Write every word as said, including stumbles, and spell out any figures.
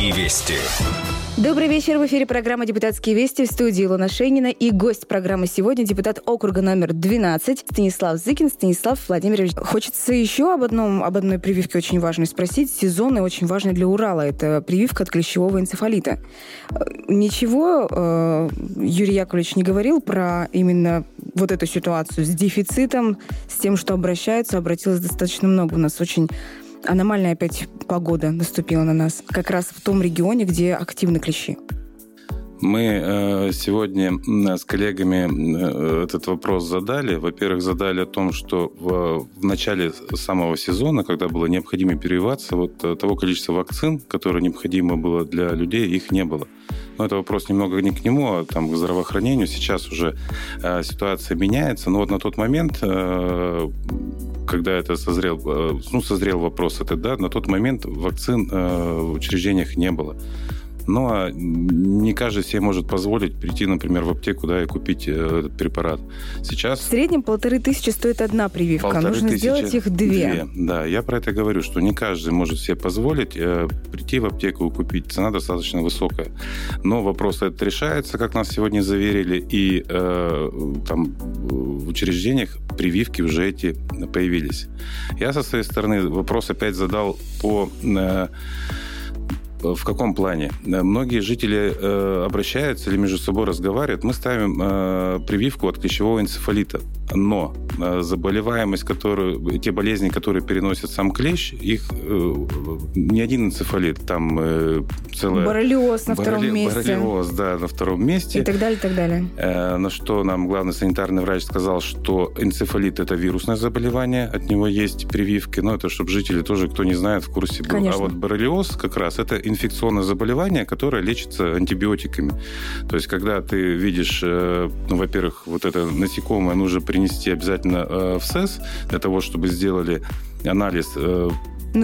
Депутатские вести. Добрый вечер. В эфире программа «Депутатские вести», в студии Илона Шейнина. И гость программы сегодня депутат округа номер двенадцать Станислав Зыкин. Станислав Владимирович, хочется еще об, одном, об одной прививке очень важной спросить. Сезонной, очень важной для Урала. Это прививка от клещевого энцефалита. Ничего э, Юрий Яковлевич не говорил про именно вот эту ситуацию с дефицитом, с тем, что обращаются. Обратилось достаточно много. У нас очень аномальная опять погода наступила на нас. Как раз в том регионе, где активны клещи. Мы э, сегодня с коллегами этот вопрос задали. Во-первых, задали о том, что в, в начале самого сезона, когда было необходимо прививаться, вот того количества вакцин, которое необходимо было для людей, их не было. Но это вопрос немного не к нему, а там, к здравоохранению. Сейчас уже э, ситуация меняется. Но вот на тот момент, э, когда это созрел, э, ну, созрел вопрос этот, да, на тот момент вакцин э, в учреждениях не было. Но не каждый себе может позволить прийти, например, в аптеку, да, и купить этот препарат. Сейчас... В среднем полторы тысячи стоит одна прививка. Полторы Нужно тысячи, сделать их две. две. Да, я про это говорю, что не каждый может себе позволить э, прийти в аптеку и купить. Цена достаточно высокая. Но вопрос этот решается, как нас сегодня заверили, и э, там в учреждениях прививки уже эти появились. Я со своей стороны вопрос опять задал по... Э, В каком плане? Многие жители э, обращаются или между собой разговаривают. Мы ставим э, прививку от клещевого энцефалита. Но э, заболеваемость, которую, те болезни, которые переносит сам клещ, их э, не один энцефалит, там э, целая... Боррелиоз на Боррели... втором месте. Боррелиоз, да, на втором месте. И так далее, и так далее. Э, на что нам главный санитарный врач сказал, что энцефалит – это вирусное заболевание, от него есть прививки. Но это, чтобы жители тоже, кто не знает, в курсе был. Конечно. А вот боррелиоз как раз – это инфекционное заболевание, которое лечится антибиотиками. То есть, когда ты видишь, ну, во-первых, вот это насекомое нужно принести обязательно в СЭС для того, чтобы сделали анализ